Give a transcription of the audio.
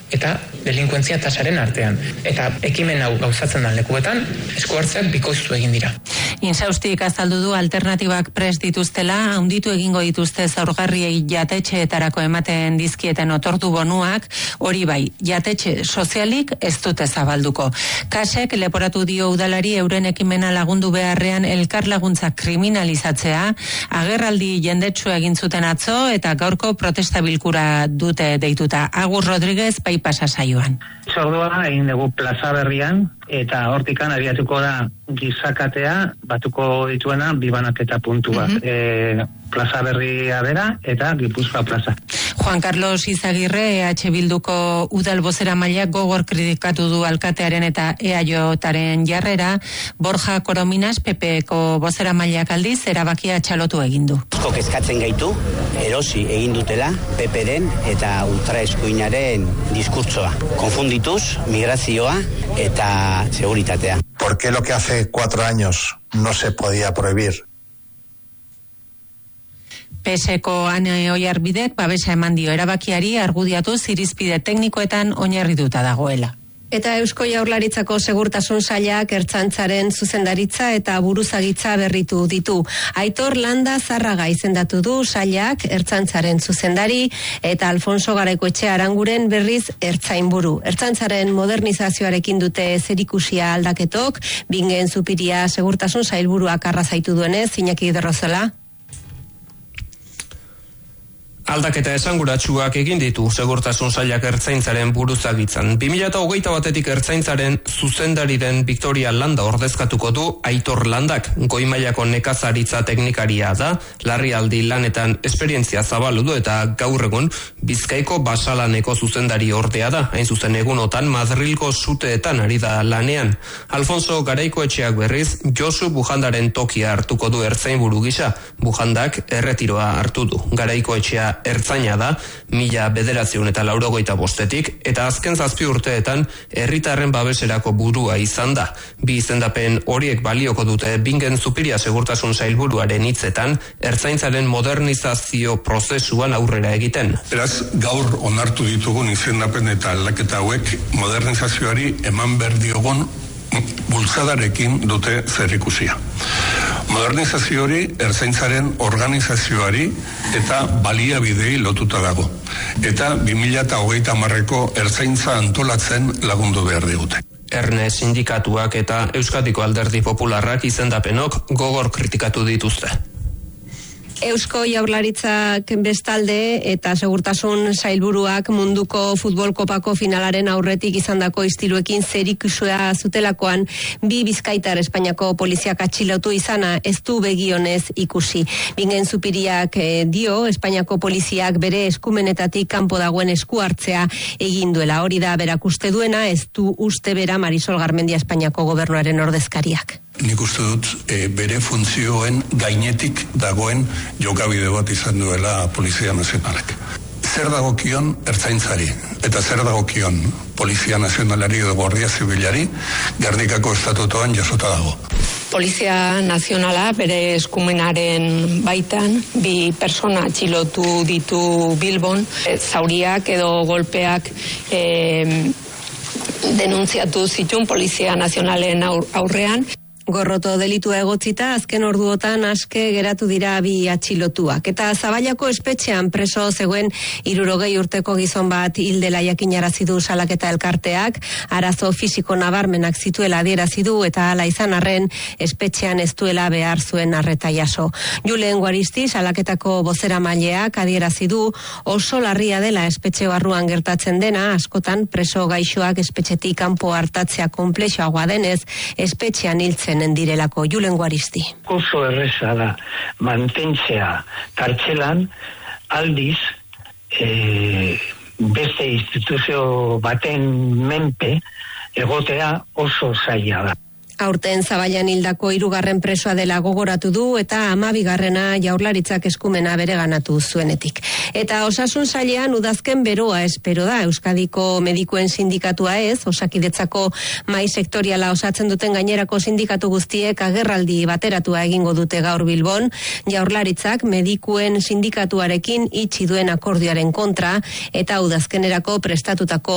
eta delinkuentzia tasaren artean. Eta ekimen hau gauzatzen den lekuetan, esku hartzeak bikoiztu egin dira. Insaustik azaldu du alternatibak prest dituztela, handitu egingo dituzte zaurgarriei jatetxeetarako ematen dizkieten otordu bonuak, hori bai, jatetxe sozialik ez dute zabalduko. Kasek leporatu dio udalari euren ekimena lagundu beharrean elkarlaguntza kriminalizatzea, agerraldi jendetsua egin zuten atzo eta gaurko protesta bilkura dute deituta. Agur Rodriguez bai pasa saioan. Ordua egin dugu Plaza Berrian eta hortikan abiatuko da gizakatea batuko dituena bibanaketa puntu bat. Plaza Berria bera eta Gipuzkoa plaza. Juan Carlos Izagirre, EH Bilduko udal bozeramaileak gogor kritikatu du alkatearen eta EAJaren jarrera, Borja Korominas, PPko bozeramaileak aldiz, erabakia txalotu egin du. Askok eskatzen gaitu, erosi egin dutela PPren eta ultraeskuinaren diskurtsoa. Konfundituz, migrazioa eta seguritatea. ¿Por qué lo que hace 4 años no se podía prohibir? PSko Ane Oiarbidek babesa eman dio erabakiari argudiatuz irizpide teknikoetan oinarrituta dagoela. Eta Eusko Jaurlaritzako Segurtasun Sailak Ertzaintzaren zuzendaritza eta buruzagitza berritu ditu. Aitor Landa Zarraga izendatu du sailak Ertzaintzaren zuzendari eta Alfonso Garaikoetxea Aranguren berriz ertzainburu. Ertzaintzaren modernizazioarekin dute zerikusia aldaketok, Bingen Zupiria Segurtasun Sailburuak arrazaitu duenez, Iñaki Derrozola. Aldaketa esanguratsuak egin ditu Segurtasun Sailak Ertzaintzaren buruzagitzan. 2021etik Ertzaintzaren zuzendari den Victoria Landa ordezkatuko du Aitor Landak. Goi mailako nekazaritza teknikaria da, larrialdi lanetan esperientzia zabaldu du eta gaur egun Bizkaiko basalaneko zuzendari ordea da. Hain zuzen egunotan Madrilgo suteetan ari da lanean. Alfonso Garaikoetxeak berriz Josu Bujandaren tokia hartuko du ertzainburu gisa. Bujandak erretiroa hartu du. Garaikoetxea ertzaina da, 1985etik, eta azken 7 urteetan herritarren babeserako burua izan da. Bi izendapen horiek balioko dute Bingen Zupiria Segurtasun Sailburuaren hitzetan, ertzaintzaren modernizazio prozesuan aurrera egiten. Beraz, gaur onartu ditugun izendapen eta aldaketa hauek modernizazioari eman behar diogun bultzadarekin dute zerikusia. Modernizazio hori ertzaintzaren organizazioari eta baliabidei lotuta dago. Eta 2030ko ertzaintza antolatzen lagundu behar digute. Erne sindikatuak eta Euskadiko Alderdi Popularrak izendapenok gogor kritikatu dituzte. Eusko Jaurlaritzak bestalde eta Segurtasun Sailburuak munduko futbol kopako finalaren aurretik izandako istiluekin zerikusua zutelakoan bi bizkaitar Espainiako poliziak atxilotu izana ez du begionez ikusi. Bingen Zupiriak dio Espainiako poliziak bere eskumenetatik kanpo dagoen esku hartzea egin duela. Hori da berak uste duena, ez du uste bera Marisol Garmendia Espainiako gobernuaren ordezkariak. Nik uste dut bere funtzioen gainetik dagoen jokabide bat izan duela Polizia Nazionalak. Zer dagokion ertzaintzari eta zer dagokion Polizia Nazionalari edo Guardia Zibilari Gernikako estatutoan jasota dago. Polizia Nazionala bere eskumenaren baitan bi persona atxilotu ditu Bilbon, zauriak edo golpeak denuntziatu zituen Polizia Nazionalen aurrean. Gorroto delitua egotzita, azken orduotan aske geratu dira bi atxilotuak. Eta Zaballako espetxean preso zegoen 60 urteko gizon bat hildela jakinarazi du salaketa elkarteak, arazo fisiko nabarmenak zituela adierazi du eta hala izan arren espetxean ez duela behar zuen arreta jaso. Julen Guaristi salaketako bozeramaileak adierazi du oso larria dela espetxe barruan gertatzen dena, askotan preso gaixoak espetxetik kanpo hartatzea konplexoagoa denez, espetxean hiltzen direlako. Julen Guaristi. Oso erreza da mantentzea kartzelan, aldiz beste instituzio baten menpe egotea oso zaila da. Aurten Zaballan hildako 3. presoa dela gogoratu du eta 12. Jaurlaritzak eskumena bereganatu zuenetik. Eta Osasun Sailean udazken beroa espero da. Euskadiko medikuen sindikatua ez, Osakidetzako mahai sektoriala osatzen duten gainerako sindikatu guztiek agerraldi bateratua egingo dute gaur Bilbon. Jaurlaritzak medikuen sindikatuarekin itxi duen akordioaren kontra eta udazkenerako prestatutako